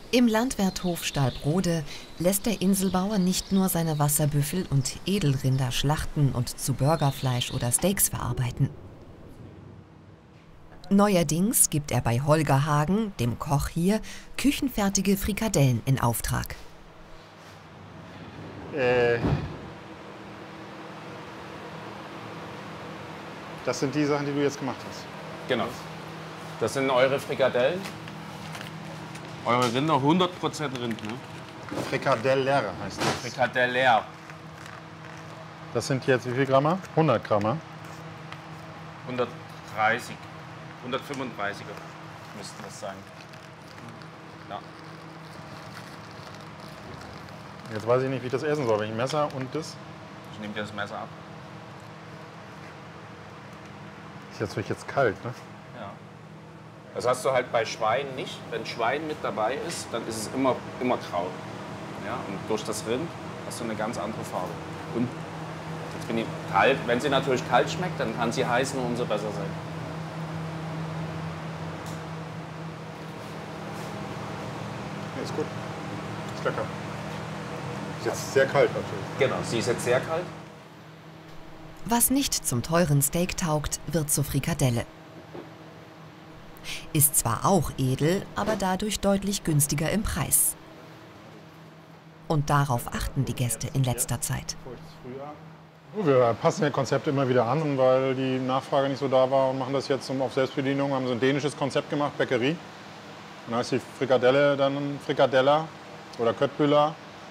Im Landwirthof Stalbrode lässt der Inselbauer nicht nur seine Wasserbüffel und Edelrinder schlachten und zu Burgerfleisch oder Steaks verarbeiten. Neuerdings gibt er bei Holger Hagen, dem Koch hier, küchenfertige Frikadellen in Auftrag. Das sind die Sachen, die du jetzt gemacht hast. Genau. Das sind eure Frikadellen. Eure Rinder, 100% Rind, ne? Frikadeller heißt das. Frikadeller. Das sind jetzt wie viel Gramm? 100 Gramm. 130, 135er müssten das sein. Ja. Jetzt weiß ich nicht, wie ich das essen soll. Wenn ich ein Messer und das. Ich nehme dir das Messer ab. Ist jetzt natürlich jetzt kalt, ne? Ja. Das hast du halt bei Schwein nicht. Wenn Schwein mit dabei ist, dann ist es immer grau. Ja? Und durch das Rind hast du eine ganz andere Farbe. Und jetzt bin ich kalt. Wenn sie natürlich kalt schmeckt, dann kann sie heiß nur umso besser sein. Ja, ist gut. Ist lecker. Ist jetzt sehr kalt natürlich. Genau, sie ist jetzt sehr kalt. Was nicht zum teuren Steak taugt, wird zur Frikadelle. Ist zwar auch edel, aber dadurch deutlich günstiger im Preis. Und darauf achten die Gäste in letzter Zeit. Wir passen ja Konzepte immer wieder an, weil die Nachfrage nicht so da war und machen das jetzt auf Selbstbedienung. Haben so ein dänisches Konzept gemacht, Bäckerie. Und da heißt die Frikadelle dann Frikadella oder Köttbüller.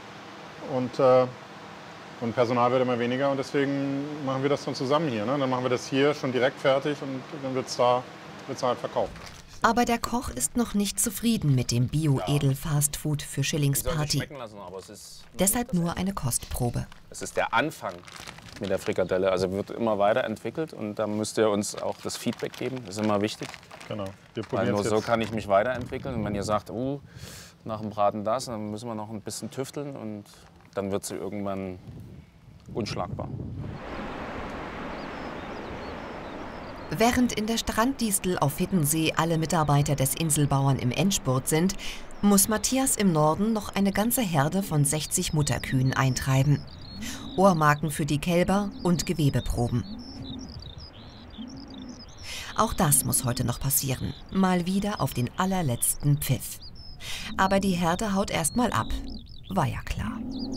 Und Personal wird immer weniger und deswegen machen wir das dann zusammen hier. Ne? Dann machen wir das hier schon direkt fertig und dann wird es da halt verkauft. Aber der Koch ist noch nicht zufrieden mit dem Bio-Edel-Fastfood für Schillings Party. Deshalb nur eine Kostprobe. Es ist der Anfang mit der Frikadelle. Also wird immer weiterentwickelt und da müsst ihr uns auch das Feedback geben. Das ist immer wichtig. Genau. Wir Weil nur jetzt. so kann ich mich weiterentwickeln. Und wenn ihr sagt, nach dem Braten das, dann müssen wir noch ein bisschen tüfteln und dann wird sie irgendwann unschlagbar. Während in der Stranddistel auf Hiddensee alle Mitarbeiter des Inselbauern im Endspurt sind, muss Matthias im Norden noch eine ganze Herde von 60 Mutterkühen eintreiben. Ohrmarken für die Kälber und Gewebeproben. Auch das muss heute noch passieren. Mal wieder auf den allerletzten Pfiff. Aber die Herde haut erst mal ab. War ja klar.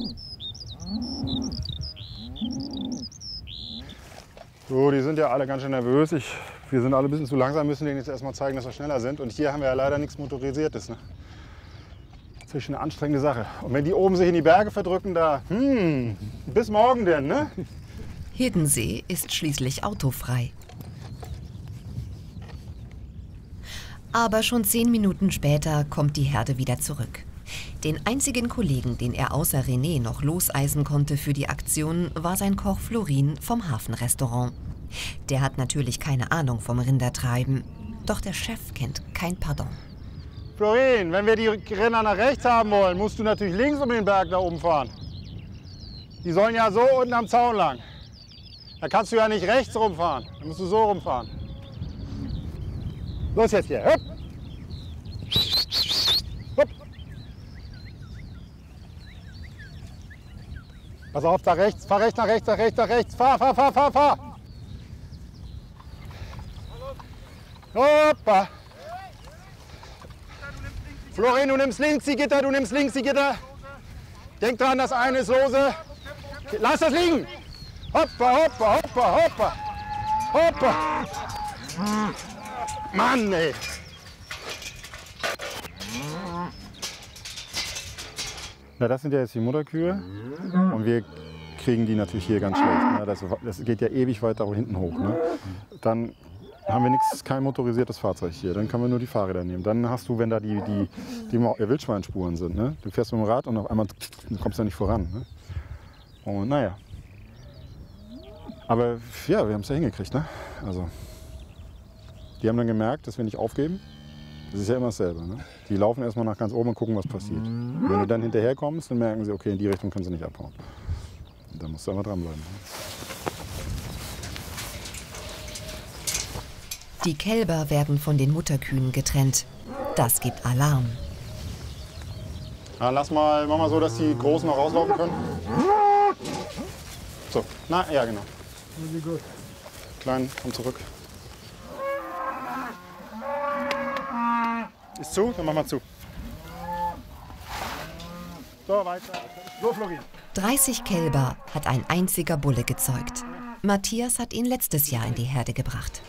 So, die sind ja alle ganz schön nervös. Wir sind alle ein bisschen zu langsam, müssen denen jetzt erstmal zeigen, dass wir schneller sind. Und hier haben wir ja leider nichts Motorisiertes. Ne? Das ist natürlich eine anstrengende Sache. Und wenn die oben sich in die Berge verdrücken, da, bis morgen denn, ne? Hiddensee ist schließlich autofrei. Aber schon 10 Minuten später kommt die Herde wieder zurück. Den einzigen Kollegen, den er außer René noch loseisen konnte für die Aktion, war sein Koch Florin vom Hafenrestaurant. Der hat natürlich keine Ahnung vom Rindertreiben. Doch der Chef kennt kein Pardon. Florin, wenn wir die Rinder nach rechts haben wollen, musst du natürlich links um den Berg da oben fahren. Die sollen ja so unten am Zaun lang. Da kannst du ja nicht rechts rumfahren, da musst du so rumfahren. Los jetzt hier, hopp! Hopp! Pass auf, da rechts, fahr rechts, nach rechts, nach rechts, nach rechts, fahr! Hoppa! Florin, du nimmst links die Gitter, Denk dran, das eine ist lose. Lass das liegen! Hoppa! Mann, ey! Na, das sind ja jetzt die Mutterkühe und wir kriegen die natürlich hier ganz schlecht. Ne? Das geht ja ewig weiter hinten hoch. Ne? Dann haben wir kein motorisiertes Fahrzeug hier. Dann können wir nur die Fahrräder nehmen. Dann hast du, wenn da die Wildschweinspuren sind, ne? Du fährst mit dem Rad und auf einmal kommst du nicht voran. Ne? Und naja. Aber ja, wir haben es ja hingekriegt. Ne? Also, die haben dann gemerkt, dass wir nicht aufgeben. Das ist ja immer dasselbe. Ne? Die laufen erstmal nach ganz oben und gucken, was passiert. Und wenn du dann hinterher kommst, dann merken sie, okay, in die Richtung können sie nicht abhauen. Und dann musst du aber dranbleiben. Die Kälber werden von den Mutterkühen getrennt. Das gibt Alarm. Ja, mach mal so, dass die Großen noch rauslaufen können. So, na, ja, genau. Klein, komm zurück. Ist zu? Dann mach mal zu. So, weiter. So, Florin. 30 Kälber hat ein einziger Bulle gezeugt. Matthias hat ihn letztes Jahr in die Herde gebracht.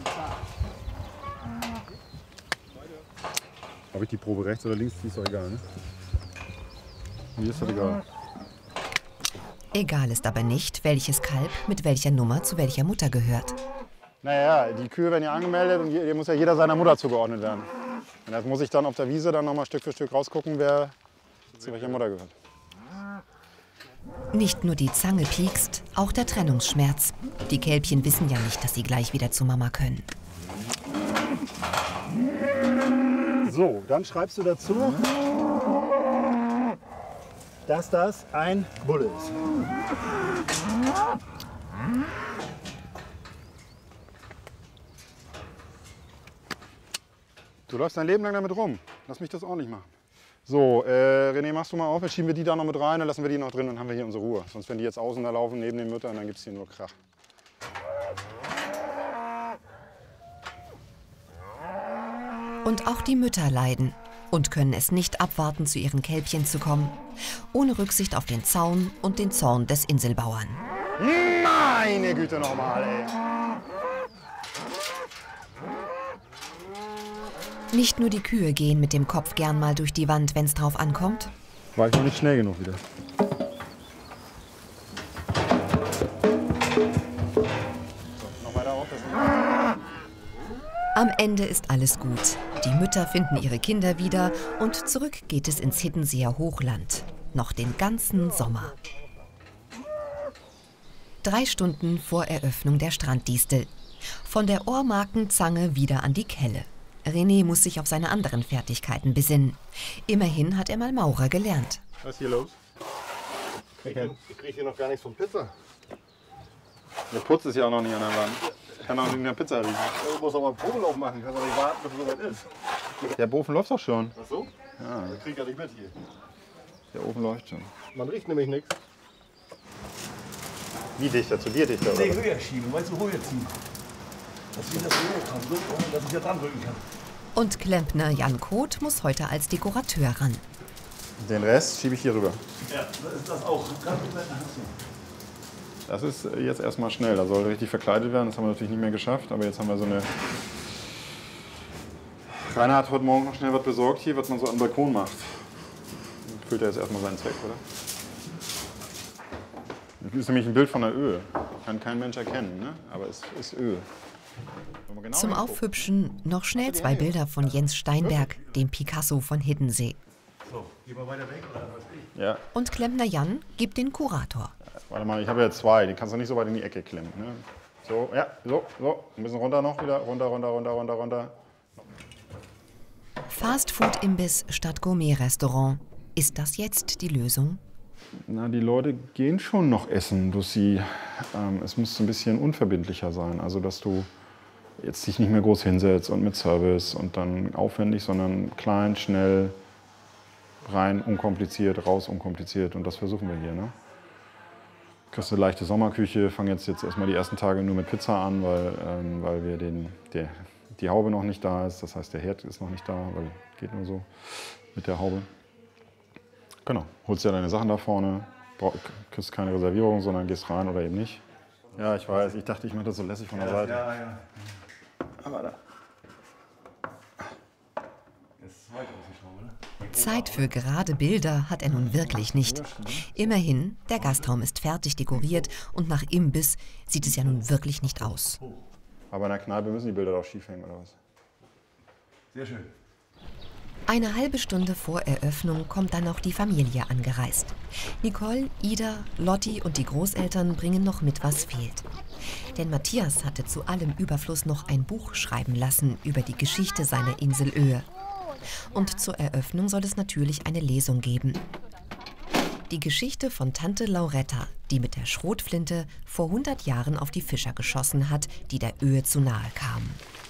Ob ich die Probe rechts oder links ziehe, ist doch egal, ne? Mir ist das egal. Egal ist aber nicht, welches Kalb mit welcher Nummer zu welcher Mutter gehört. Naja, die Kühe werden ja angemeldet und hier muss ja jeder seiner Mutter zugeordnet werden. Und das muss ich dann auf der Wiese dann nochmal Stück für Stück rausgucken, wer zu welcher Mutter gehört. Nicht nur die Zange piekst, auch der Trennungsschmerz. Die Kälbchen wissen ja nicht, dass sie gleich wieder zu Mama können. So, dann schreibst du dazu, dass das ein Bulle ist. Du läufst dein Leben lang damit rum. Lass mich das auch nicht machen. So, René, machst du mal auf, jetzt schieben wir die da noch mit rein, dann lassen wir die noch drin, dann haben wir hier unsere Ruhe. Sonst, wenn die jetzt außen da laufen, neben den Müttern, dann gibt es hier nur Krach. Und auch die Mütter leiden und können es nicht abwarten, zu ihren Kälbchen zu kommen, ohne Rücksicht auf den Zaun und den Zorn des Inselbauern. Meine Güte nochmal, ey. Nicht nur die Kühe gehen mit dem Kopf gern mal durch die Wand, wenn es drauf ankommt. War ich noch nicht schnell genug wieder. So, noch weiter auf. Am Ende ist alles gut. Die Mütter finden ihre Kinder wieder und zurück geht es ins Hiddenseer Hochland. Noch den ganzen Sommer. 3 Stunden vor Eröffnung der Stranddistel. Von der Ohrmarkenzange wieder an die Kelle. René muss sich auf seine anderen Fertigkeiten besinnen. Immerhin hat er mal Maurer gelernt. Was ist hier los? Ich kriege hier noch gar nichts von Pizza. Der Putz ist ja auch noch nicht an der Wand. Ich kann auch nicht in der Pizza riechen. Ich muss aber einen Probelauf machen. Ich kann doch nicht warten, bis es soweit ist. Der Ofen läuft doch schon. Ach so? Ja, Ich kriege ja nicht mit hier. der Ofen läuft schon. Man riecht nämlich nichts. Wie dichter? Zu dir dichter? Nee, höher schieben, weißt du, höher ziehen. Dass ich das höher kann, so, dass ich hier dran drücken kann. Und Klempner Jan Koth muss heute als Dekorateur ran. Den Rest schiebe ich hier rüber. Ja, das ist das auch. Das ist jetzt erstmal schnell. Da soll richtig verkleidet werden. Das haben wir natürlich nicht mehr geschafft. Aber jetzt haben wir so eine... Rainer hat heute Morgen noch schnell was besorgt hier, was man so am Balkon macht. Füllt er jetzt erstmal seinen Zweck, oder? Das ist nämlich ein Bild von der Öhe. Kann kein Mensch erkennen, ne? Aber es ist Öhe. Genau Zum Aufhübschen noch schnell 2 Bilder von Jens Steinberg, dem Picasso von Hiddensee. So, geh mal weiter weg, oder was ich? Ja. Und Klempner Jan gibt den Kurator. Warte mal, ich habe ja 2. Die kannst du nicht so weit in die Ecke klemmen. Ne? So, ja, so. Ein bisschen runter noch wieder. Runter. Fastfood-Imbiss statt Gourmet-Restaurant. Ist das jetzt die Lösung? Na, die Leute gehen schon noch essen. Es muss ein bisschen unverbindlicher sein. Also, dass du jetzt dich nicht mehr groß hinsetzt und mit Service und dann aufwendig, sondern klein, schnell, rein, unkompliziert, raus, unkompliziert. Und das versuchen wir hier. Ne? Du kriegst eine leichte Sommerküche, fangen jetzt erstmal die ersten Tage nur mit Pizza an, weil die Haube noch nicht da ist. Das heißt, der Herd ist noch nicht da, weil geht nur so mit der Haube. Genau, holst dir deine Sachen da vorne, kriegst keine Reservierung, sondern gehst rein oder eben nicht. Ja, ich weiß, ich dachte, ich mache das so lässig von der Seite. Ja. Aber da. Jetzt weiter aus die Schraube, ne? Zeit für gerade Bilder hat er nun wirklich nicht. Immerhin, der Gastraum ist fertig dekoriert und nach Imbiss sieht es ja nun wirklich nicht aus. Aber in der Kneipe müssen die Bilder doch schief hängen, oder was? Sehr schön. Eine halbe Stunde vor Eröffnung kommt dann auch die Familie angereist. Nicole, Ida, Lotti und die Großeltern bringen noch mit, was fehlt. Denn Matthias hatte zu allem Überfluss noch ein Buch schreiben lassen über die Geschichte seiner Insel Öhe. Und zur Eröffnung soll es natürlich eine Lesung geben. Die Geschichte von Tante Lauretta, die mit der Schrotflinte vor 100 Jahren auf die Fischer geschossen hat, die der Öhe zu nahe kamen.